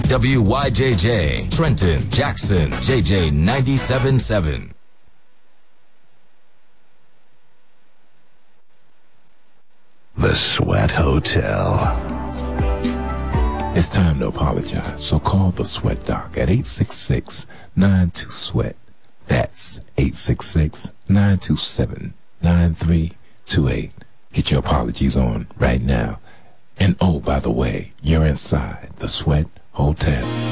WYJJ, Trenton, Jackson, JJ 97.7. The Sweat Hotel. It's time to apologize, so call the Sweat Doc at 866-92-SWEAT. That's 866-927-9328. Get your apologies on right now. And oh, by the way, you're inside the Sweat Hotel.